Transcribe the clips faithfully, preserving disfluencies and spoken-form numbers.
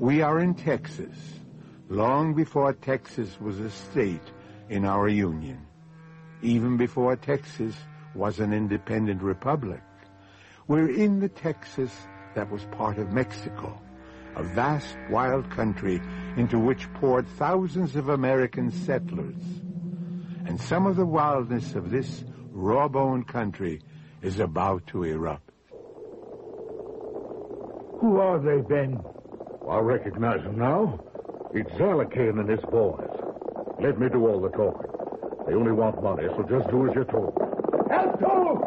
We are in Texas, long before Texas was a state in our Union, even before Texas was an independent republic. We're in the Texas that was part of Mexico, a vast, wild country into which poured thousands of American settlers. And some of the wildness of this raw-boned country is about to erupt. Who are they, Ben? I recognize them now. It's Zalakane and his boys. Let me do all the talking. They only want money, so just do as you're told. Help, too!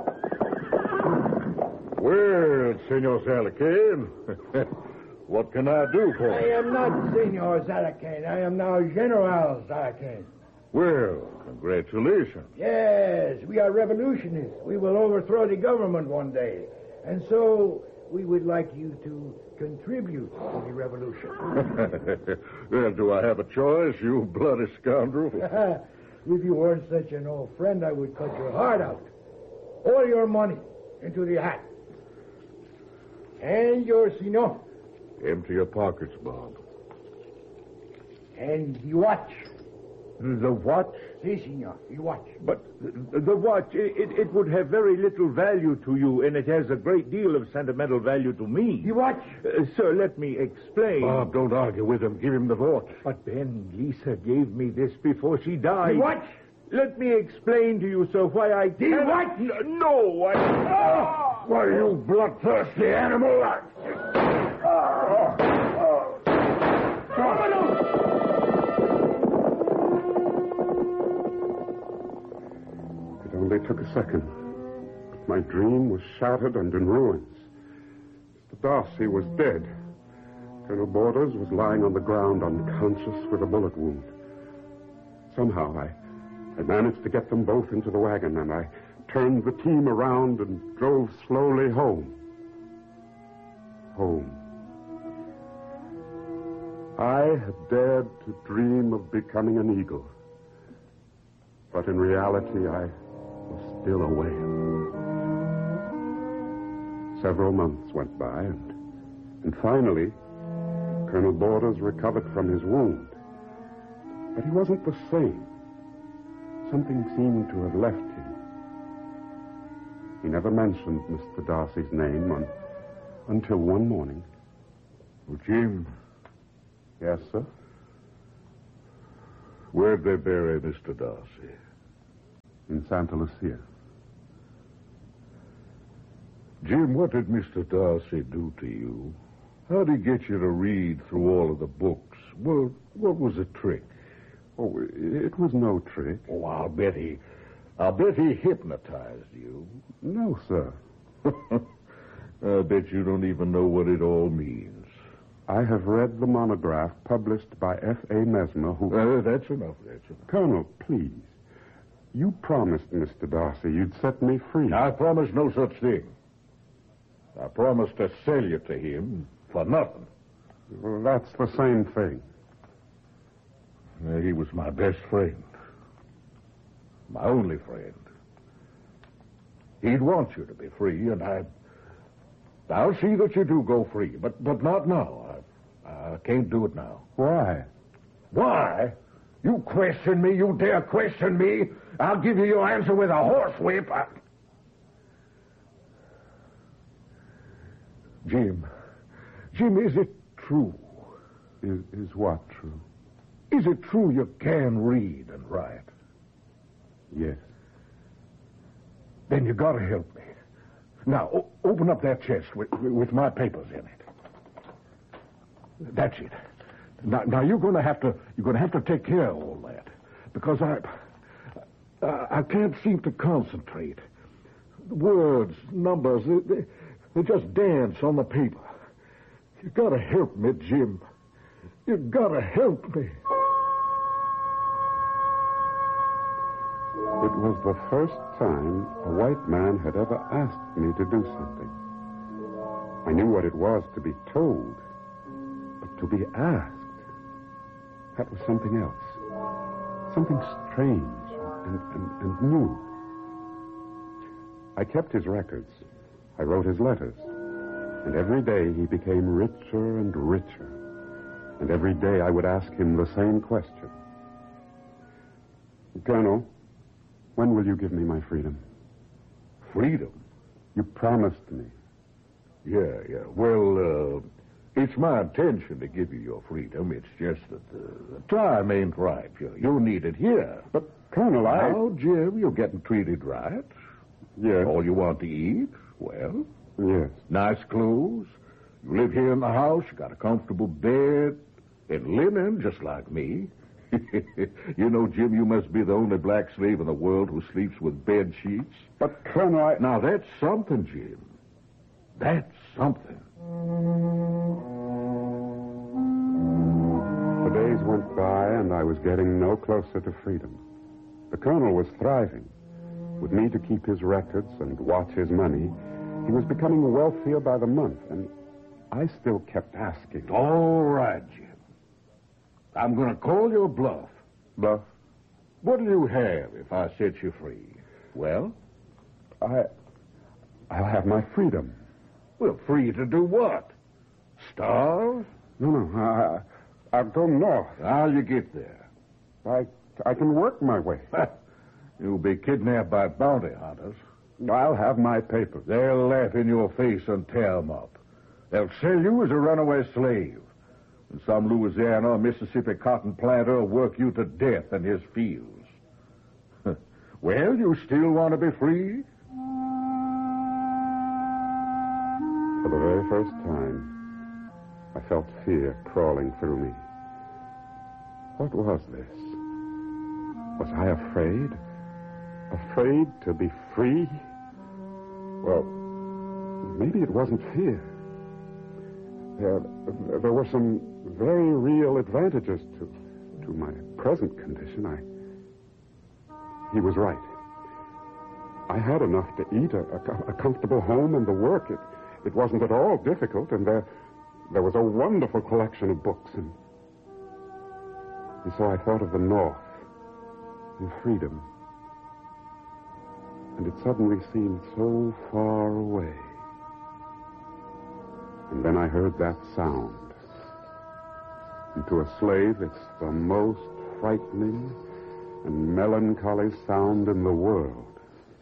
Well, Senor Zalakane, what can I do for I you? am not Senor Zalakane. I am now General Zalakane. Well, congratulations. Yes, we are revolutionists. We will overthrow the government one day. And so we would like you to contribute to the revolution. Well, do I have a choice, you bloody scoundrel? If you weren't such an old friend, I would cut your heart out. All your money into the hat. And your sino. Empty your pockets, Bob. And the watch. The watch? Si, senor, the watch. But the, the watch, it, it would have very little value to you, and it has a great deal of sentimental value to me. The watch? Uh, sir, let me explain. Bob, don't argue with him. Give him the watch. But Ben, Lisa gave me this before she died. The watch? Let me explain to you, sir, why I... The watch? N- no, I... Oh! Why, you bloodthirsty animal! I... Oh! Oh! Oh! It only took a second. But my dream was shattered and in ruins. Mister Darcy was dead. Colonel Borders was lying on the ground unconscious with a bullet wound. Somehow I, I managed to get them both into the wagon, and I turned the team around and drove slowly home. Home. I had dared to dream of becoming an eagle. But in reality, I was still a whale. Several months went by, and, and finally, Colonel Borders recovered from his wound. But he wasn't the same. Something seemed to have left him. He never mentioned Mister Darcy's name un, until one morning. Oh, Jim. Yes, sir? Where'd they bury Mister Darcy? In Santa Lucia. Jim, what did Mister Darcy do to you? How'd he get you to read through all of the books? Well, what was the trick? Oh, it was no trick. Oh, I'll bet he... I'll bet he hypnotized you. No, sir. I bet you don't even know what it all means. I have read the monograph published by F A Mesmer, who... Uh, that's enough, that's enough. Colonel, please. You promised Mister Darcy you'd set me free. I promised no such thing. I promised to sell you to him for nothing. Well, that's the same thing. Uh, he was my best friend. My only friend. He'd want you to be free, and I... I'll see that you do go free, but but not now. I, I can't do it now. Why? Why? You question me, you dare question me? I'll give you your answer with a horsewhip. I... Jim, Jim, is it true? Is, is what true? Is it true you can read and write? Yes. Then you gotta help me. Now, o- open up that chest with, with my papers in it. That's it. Now, now you're gonna have to you're gonna have to take care of all that, because I I, I can't seem to concentrate. Words, numbers, they, they, they just dance on the paper. You gotta help me, Jim. You gotta help me. It was the first time a white man had ever asked me to do something. I knew what it was to be told, but to be asked, that was something else. Something strange and, and, and new. I kept his records. I wrote his letters. And every day he became richer and richer. And every day I would ask him the same question. Colonel, when will you give me my freedom? Freedom? You promised me. Yeah, yeah. Well, uh, it's my intention to give you your freedom. It's just that the, the time ain't right. You, you need it here. But, Colonel, I... Now, Jim, you're getting treated right. Yes. All you want to eat? Well... Yes. Nice clothes. You live here in the house. You got a comfortable bed. And linen, just like me. You know, Jim, you must be the only black slave in the world who sleeps with bed sheets. But, Colonel, I... Now, that's something, Jim. That's something. The days went by, and I was getting no closer to freedom. The Colonel was thriving. With me to keep his records and watch his money, he was becoming wealthier by the month, and I still kept asking. All right, Jim. I'm going to call your bluff. Bluff? What'll you have if I set you free? Well? I... I'll have my freedom. Well, free to do what? Starve? No, no, I... I'll go north. How'll you get there? I... I can work my way. You'll be kidnapped by bounty hunters. I'll have my papers. They'll laugh in your face and tear them up. They'll sell you as a runaway slave. And some Louisiana or Mississippi cotton planter will work you to death in his fields. Well, you still want to be free? For the very first time, I felt fear crawling through me. What was this? Was I afraid? Afraid to be free? Well, maybe it wasn't fear. There, there were some very real advantages to, to my present condition. I, he was right. I had enough to eat, a, a, a comfortable home, and the work. It, it wasn't at all difficult, and there, there was a wonderful collection of books. And, and so I thought of the North and freedom. And it suddenly seemed so far away. And then I heard that sound. And to a slave, it's the most frightening and melancholy sound in the world.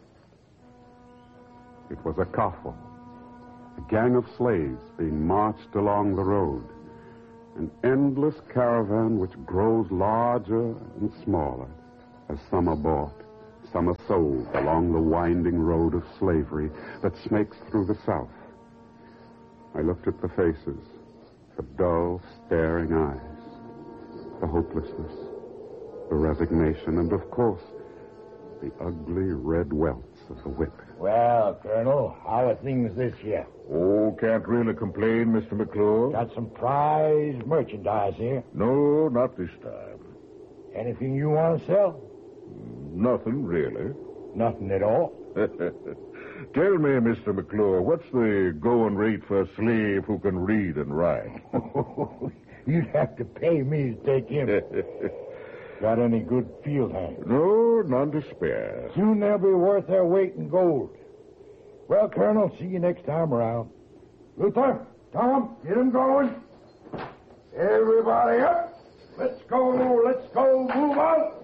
It was a coffle, a gang of slaves being marched along the road, an endless caravan which grows larger and smaller as some are bought, some are sold along the winding road of slavery that snakes through the South. I looked at the faces, the dull, staring eyes, the hopelessness, the resignation, and, of course, the ugly red welts of the whip. Well, Colonel, how are things this year? Oh, can't really complain, Mister McClure. Got some prize merchandise here. No, not this time. Anything you want to sell? Nothing, really. Nothing at all. Tell me, Mister McClure, what's the going rate for a slave who can read and write? You'd have to pay me to take him. Got any good field hands? No, none to spare. Soon they'll be worth their weight in gold. Well, Colonel, see you next time around. Luther, Tom, get him going. Everybody up. Let's go, let's go, move out.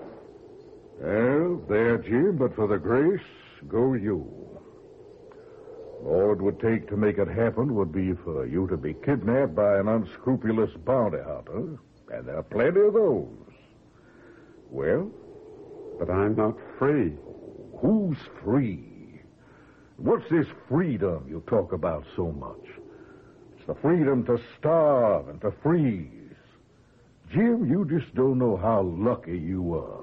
Well, there, Jim, but for the grace, go you. All it would take to make it happen would be for you to be kidnapped by an unscrupulous bounty hunter, and there are plenty of those. Well? But I'm not free. Who's free? What's this freedom you talk about so much? It's the freedom to starve and to freeze. Jim, you just don't know how lucky you are.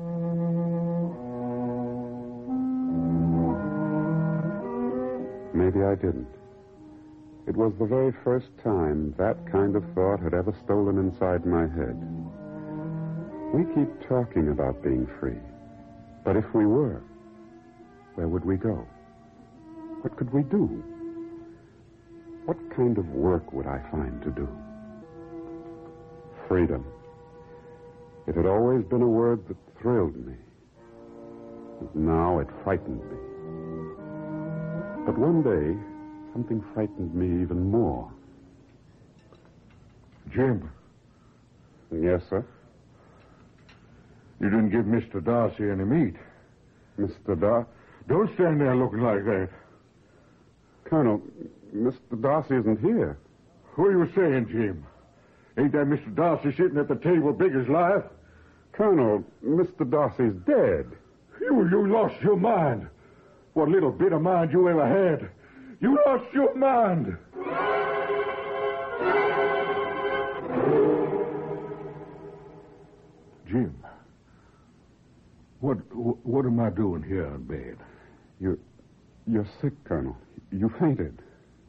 Maybe I didn't. It was the very first time that kind of thought had ever stolen inside my head. We keep talking about being free. But if we were, where would we go? What could we do? What kind of work would I find to do? Freedom. It had always been a word that thrilled me. And now it frightened me. But one day, something frightened me even more. Jim. Yes, sir. You didn't give Mister Darcy any meat. Mister Darcy? Don't stand there looking like that. Colonel, Mister Darcy isn't here. What are you saying, Jim? Ain't that Mister Darcy sitting at the table big as life? Colonel, Mister Darcy's dead. You, you lost your mind. What little bit of mind you ever had. You lost your mind. Jim, what what am I doing here in bed? You, you're sick, Colonel. You fainted.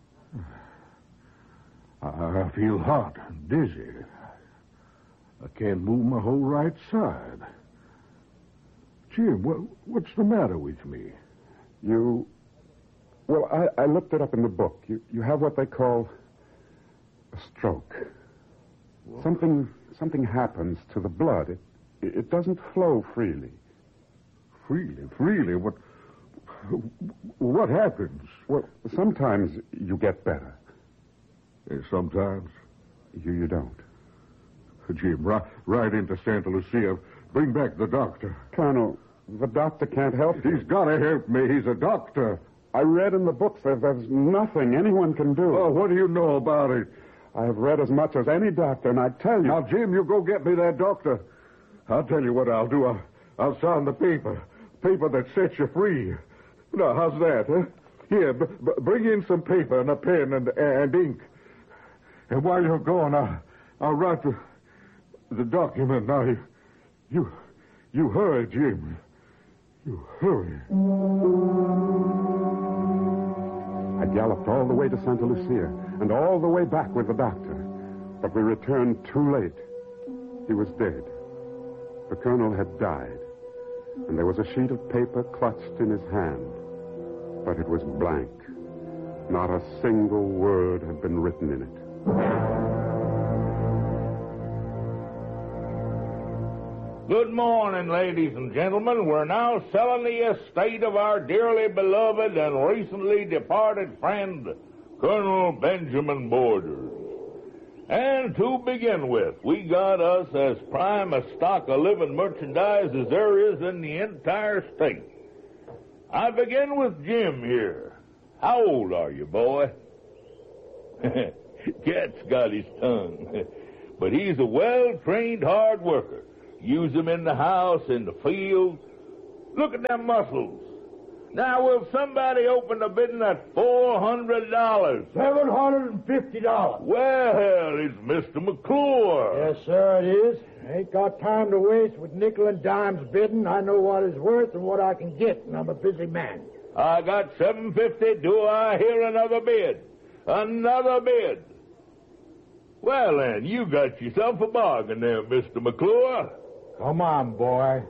I, I feel hot and dizzy. I can't move my whole right side. Jim, what, what's the matter with me? You... Well, I, I looked it up in the book. You, you have what they call a stroke. What? Something something happens to the blood. It, it doesn't flow freely. Freely? Freely? What... What happens? Well, sometimes you get better. Uh, sometimes? You, you don't. Jim, right, right into Santa Lucia. Bring back the doctor. Colonel, the doctor can't help you. He's got to help me. He's a doctor. I read in the books that there's nothing anyone can do. Oh, what do you know about it? I have read as much as any doctor, and I tell you... Now, Jim, you go get me that doctor. I'll tell you what I'll do. I'll, I'll sign the paper. Paper that sets you free. Now, how's that, huh? Here, b- b- bring in some paper and a pen and, and ink. And while you're gone, I'll, I'll write the, the document. Now, you, you, you hurry, Jim. You hurry. I galloped all the way to Santa Lucia and all the way back with the doctor. But we returned too late. He was dead. The colonel had died, and there was a sheet of paper clutched in his hand. But it was blank. Not a single word had been written in it. Good morning, ladies and gentlemen. We're now selling the estate of our dearly beloved and recently departed friend, Colonel Benjamin Borders. And to begin with, we got us as prime a stock of living merchandise as there is in the entire state. I begin with Jim here. How old are you, boy? Cat's got his tongue. But he's a well-trained hard worker. Use him in the house, in the field. Look at them muscles. Now, will somebody open the bidding at four hundred dollars? Seven hundred and fifty dollars. Well, it's Mister McClure. Yes, sir, it is. Ain't got time to waste with nickel and dimes bidding. I know what it's worth and what I can get, and I'm a busy man. I got seven fifty. Do I hear another bid? Another bid. Well, then, you got yourself a bargain there, Mister McClure. Come on, boy.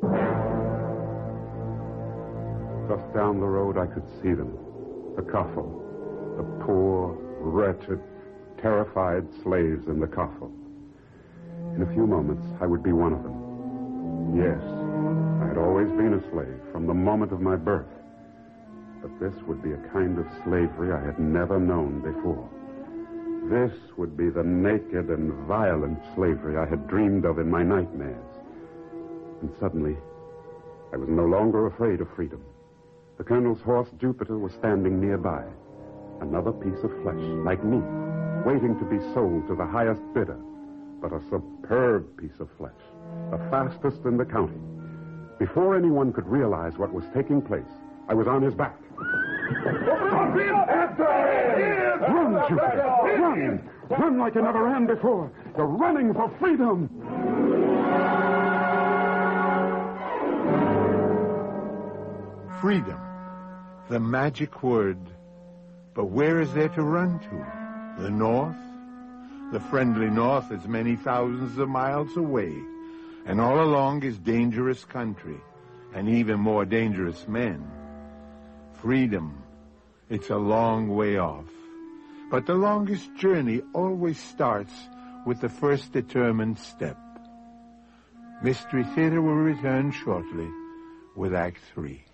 Just down the road, I could see them. The coffle. The poor, wretched, terrified slaves in the coffle. In a few moments, I would be one of them. Yes, I had always been a slave from the moment of my birth. But this would be a kind of slavery I had never known before. This would be the naked and violent slavery I had dreamed of in my nightmares. And suddenly, I was no longer afraid of freedom. The colonel's horse, Jupiter, was standing nearby. Another piece of flesh, like me, waiting to be sold to the highest bidder. But a superb piece of flesh, the fastest in the county. Before anyone could realize what was taking place, I was on his back. Run, Jupiter, run! Run like you never ran before. You're running for freedom. Freedom, the magic word. But where is there to run to? The north? The friendly north is many thousands of miles away, and all along is dangerous country, and even more dangerous men. Freedom, it's a long way off. But the longest journey always starts with the first determined step. Mystery Theater will return shortly with Act Three.